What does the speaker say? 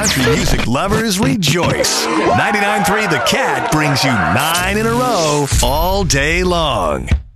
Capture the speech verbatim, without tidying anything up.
Country music lovers rejoice. ninety-nine point three The Cat brings you nine in a row all day long.